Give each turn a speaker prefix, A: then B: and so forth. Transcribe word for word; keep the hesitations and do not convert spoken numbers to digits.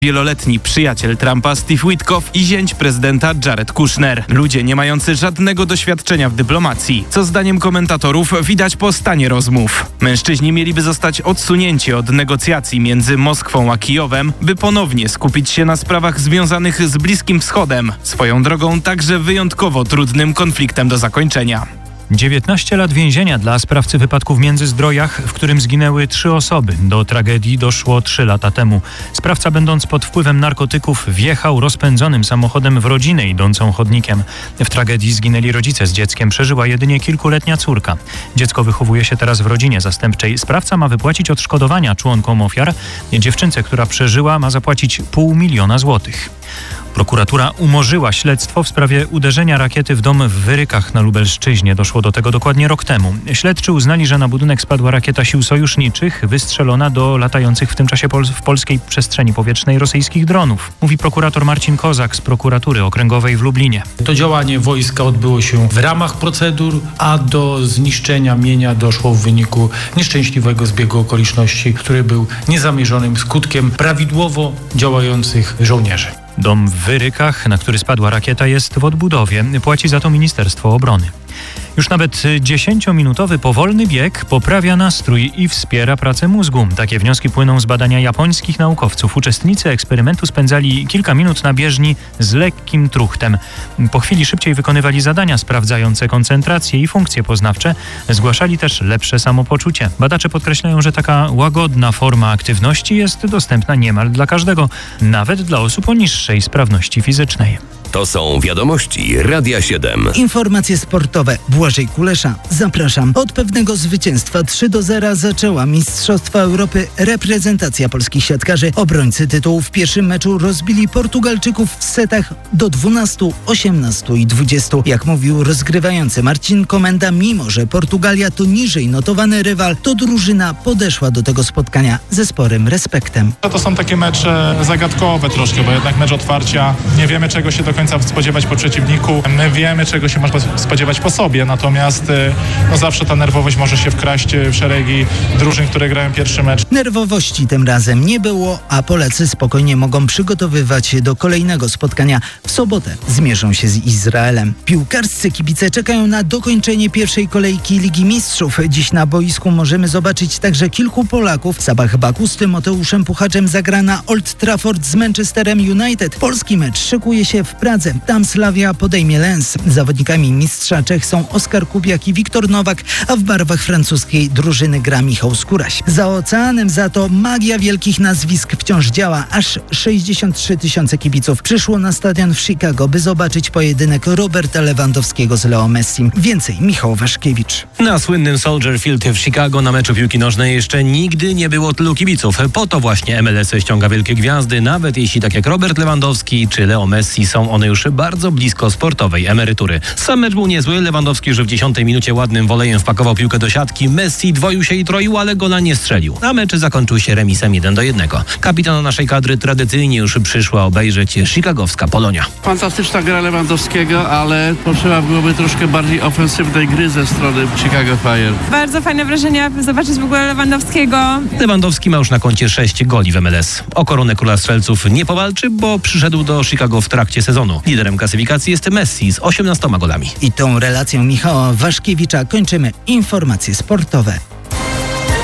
A: Wieloletni przyjaciel Trumpa Steve Witkoff i zięć prezydenta Jared Kushner. Ludzie nie mający żadnego doświadczenia w dyplomacji, co zdaniem komentatorów widać po stanie rozmów. Mężczyźni mieliby zostać odsunięci od negocjacji między Moskwą a Kijowem, by ponownie skupić się na sprawach związanych z Bliskim Wschodem. Swoją drogą także wyjątkowo trudnym konfliktem do zakończenia.
B: dziewiętnaście lat więzienia dla sprawcy wypadku w Międzyzdrojach, w którym zginęły trzy osoby. Do tragedii doszło trzy lata temu. Sprawca, będąc pod wpływem narkotyków, wjechał rozpędzonym samochodem w rodzinę idącą chodnikiem. W tragedii zginęli rodzice z dzieckiem. Przeżyła jedynie kilkuletnia córka. Dziecko wychowuje się teraz w rodzinie zastępczej. Sprawca ma wypłacić odszkodowania członkom ofiar. Dziewczynce, która przeżyła, ma zapłacić pół miliona złotych. Prokuratura umorzyła śledztwo w sprawie uderzenia rakiety w dom w Wyrykach na Lubelszczyźnie. Doszło do tego dokładnie rok temu. Śledczy uznali, że na budynek spadła rakieta sił sojuszniczych, wystrzelona do latających w tym czasie pol- w polskiej przestrzeni powietrznej rosyjskich dronów. Mówi prokurator Marcin Kozak z prokuratury okręgowej w Lublinie.
C: To działanie wojska odbyło się w ramach procedur, a do zniszczenia mienia doszło w wyniku nieszczęśliwego zbiegu okoliczności, który był niezamierzonym skutkiem prawidłowo działających żołnierzy.
B: Dom w Wyrykach, na który spadła rakieta, jest w odbudowie. Płaci za to Ministerstwo Obrony. Już nawet dziesięciominutowy powolny bieg poprawia nastrój i wspiera pracę mózgu. Takie wnioski płyną z badania japońskich naukowców. Uczestnicy eksperymentu spędzali kilka minut na bieżni z lekkim truchtem. Po chwili szybciej wykonywali zadania sprawdzające koncentrację i funkcje poznawcze. Zgłaszali też lepsze samopoczucie. Badacze podkreślają, że taka łagodna forma aktywności jest dostępna niemal dla każdego, nawet dla osób o niższej sprawności fizycznej.
D: To są wiadomości Radia siedem.
E: Informacje sportowe. Błażej Kulesza. Zapraszam. Od pewnego zwycięstwa trzy do zera zaczęła Mistrzostwa Europy reprezentacja polskich siatkarzy. Obrońcy tytułu w pierwszym meczu rozbili Portugalczyków w setach do dwunastu, osiemnastu i dwudziestu. Jak mówił rozgrywający Marcin Komenda, mimo że Portugalia to niżej notowany rywal, to drużyna podeszła do tego spotkania ze sporym respektem.
F: To są takie mecze zagadkowe troszkę, bo jednak mecz otwarcia, nie wiemy czego się do końca spodziewać po przeciwniku. My wiemy, czego się można spodziewać po sobie, natomiast no zawsze ta nerwowość może się wkraść w szeregi drużyn, które grają pierwszy mecz.
E: Nerwowości tym razem nie było, a Polacy spokojnie mogą przygotowywać się do kolejnego spotkania. W sobotę zmierzą się z Izraelem. Piłkarscy kibice czekają na dokończenie pierwszej kolejki Ligi Mistrzów. Dziś na boisku możemy zobaczyć także kilku Polaków. Sabah Baku z Tymoteuszem Puchaczem zagra na Old Trafford z Manchesterem United. Polski mecz szykuje się w Pradze. Tam Slavia podejmie Lens. Zawodnikami mistrza Czech są Oskar Kubiak i Wiktor Nowak, a w barwach francuskiej drużyny gra Michał Skóraś. Za oceanem za to magia wielkich nazwisk wciąż działa. Aż sześćdziesiąt trzy tysiące kibiców przyszło na stadion w Chicago, by zobaczyć pojedynek Roberta Lewandowskiego z Leo Messim. Więcej Michał Waszkiewicz.
G: Na słynnym Soldier Field w Chicago na meczu piłki nożnej jeszcze nigdy nie było tylu kibiców. Po to właśnie M L S ściąga wielkie gwiazdy, nawet jeśli tak jak Robert Lewandowski czy Leo Messi są one już bardzo blisko sportowej emerytury. Sam mecz był niezły. Lewandowski już w dziesiątej minucie ładnym wolejem wpakował piłkę do siatki. Messi dwoił się i troił, ale gola nie strzelił. A mecz zakończył się remisem jeden do jednego. Kapitana naszej kadry tradycyjnie już przyszła obejrzeć chicagowska Polonia.
H: Fantastyczna gra Lewandowskiego, ale potrzeba byłoby troszkę bardziej ofensywnej gry ze strony Chicago Fire.
I: Bardzo fajne wrażenia zobaczyć w ogóle Lewandowskiego.
G: Lewandowski ma już na koncie sześć goli w M L S. O koronę króla strzelców nie powalczy, bo przyszedł do Chicago w trakcie sezonu. Liderem klasyfikacji jest Messi z osiemnastoma golami.
E: I tą relacją Michała Waszkiewicza kończymy informacje sportowe.